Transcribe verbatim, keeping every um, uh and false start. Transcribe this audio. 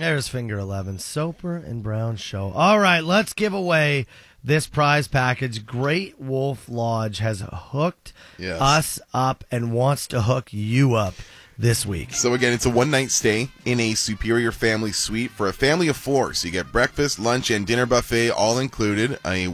There's Finger eleven. Soper and Brown Show. All right, let's give away this prize package. Great Wolf Lodge has hooked yes. us up and wants to hook you up this week. So again, it's a one-night stay in a Superior Family Suite for a family of four. So you get breakfast, lunch, and dinner buffet all included. A